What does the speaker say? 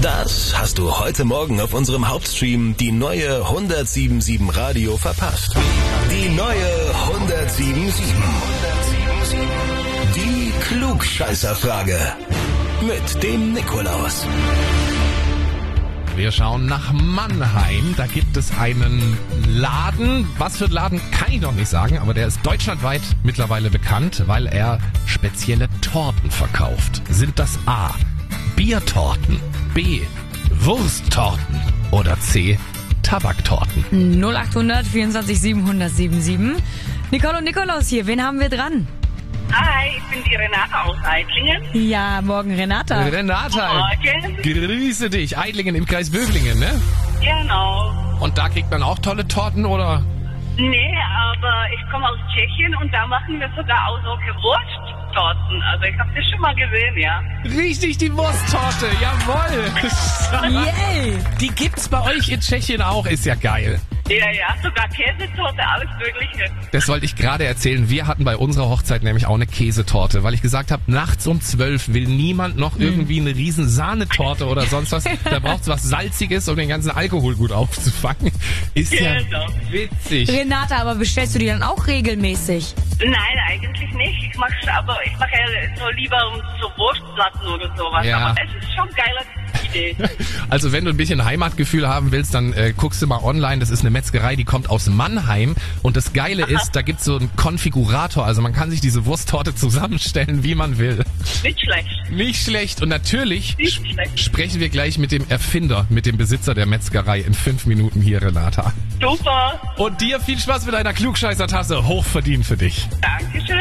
Das hast du heute Morgen auf unserem Hauptstream, die neue 107.7 Radio, verpasst. Die neue 107.7. Die Klugscheißerfrage mit dem Nikolaus. Wir schauen nach Mannheim. Da gibt es einen Laden. Was für ein Laden, kann ich noch nicht sagen, aber der ist deutschlandweit mittlerweile bekannt, weil er spezielle Torten verkauft. Sind das A. Biertorten, B. Wursttorten oder C. Tabaktorten? 0800 24 700 77. Nicole und Nikolaus hier, wen haben wir dran? Hi, ich bin die Renata aus Eidlingen. Ja, morgen Renata. Renata, Morgen. grüße dich. Eidlingen im Kreis Böblingen, ne? Genau. Und da kriegt man auch tolle Torten, oder? Nee, aber ich komme aus Tschechien und da machen wir sogar auch solche Wursttorten. Also ich habe das schon mal gesehen, ja. Richtig, die Wursttorte, jawohl. Yay! Die gibt's bei euch in Tschechien auch, ist ja geil. Ja, sogar Käsetorte, alles Mögliche. Das wollte ich gerade erzählen. Wir hatten bei unserer Hochzeit nämlich auch eine Käsetorte, weil ich gesagt habe, nachts um 12 will niemand noch irgendwie eine riesen Sahnetorte oder sonst was. Da braucht's was Salziges, um den ganzen Alkohol gut aufzufangen. Ist ja Genau. witzig. Renata, aber bestellst du die dann auch regelmäßig? Nein, eigentlich nicht. Ich mache ja so lieber so Wurstplatten oder sowas. Ja. Aber es ist schon geile Idee. Also wenn du ein bisschen Heimatgefühl haben willst, dann guckst du mal online. Das ist eine Metzgerei, die kommt aus Mannheim. Und das Geile ist, da gibt's so einen Konfigurator. Also man kann sich diese Wursttorte zusammenstellen, wie man will. Nicht schlecht. Nicht schlecht. Und natürlich Nicht schlecht. sprechen wir gleich mit dem Erfinder, mit dem Besitzer der Metzgerei in 5 Minuten hier, Renata. Super. Und dir viel Spaß mit deiner Klugscheißer-Tasse. Hochverdient für dich. Dankeschön.